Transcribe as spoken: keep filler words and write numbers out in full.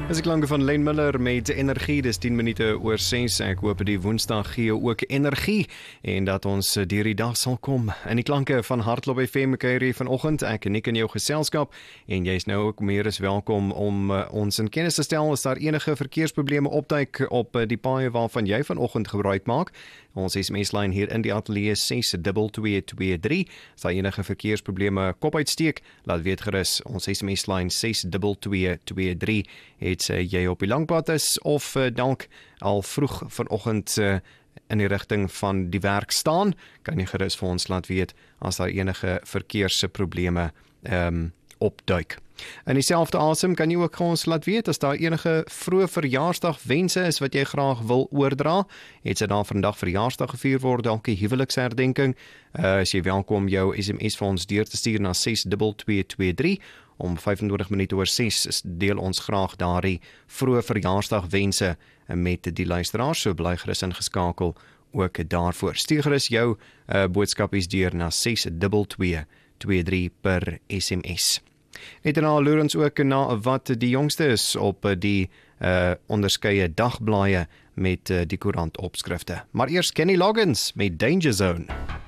As ek klanke van Len Miller met energie, dis tien minute oor ses, ek hoop die woensdag gee ook energie, en dat ons deur die dag sal kom. In die klanke van Hartklop F M kuier hier vanoggend, ek en ek in jou geselskap, en jy is nou ook meer as welkom om uh, ons in kennis te stel as daar enige verkeersprobleme opduik op uh, die paaie waarvan jy vanoggend gebruik maak. Ons S M S-lyn hier in die ateljee ses twee twee twee drie, as daar enige verkeersprobleme kop uitsteek, laat weet gerus, ons S M S-lyn ses twee twee twee drie, het uh, jy op die langpad is, of uh, dalk al vroeg vanoggend uh, in die rigting van die werk staan, kan jy gerus vir ons laat weet, as daar enige verkeersprobleme um, opduik. In dieselfde asem kan jy ook ons laat weet as daar enige vroeë verjaarsdagwense is wat jy graag wil oordra. Het sy daar vandag verjaarsdag gevier word, dalk 'n huweliksherdenking, uh, is jy welkom jou S M S vir ons deur te stuur na ses twee twee twee drie. Om vyf en twintig minute oor ses deel ons graag daardie vroeë verjaarsdagwense met die luisteraars, so bly gerus ingeskakel ook daarvoor. Stuur gerus jou uh, boodskapies deur na ses twee twee twee drie per S M S. Net daarna loer ons ook na wat die jongste is op die uh, onderskeie dagblaaie met uh, die koerantopskrifte. Maar eers Kenny Loggins met Danger Zone.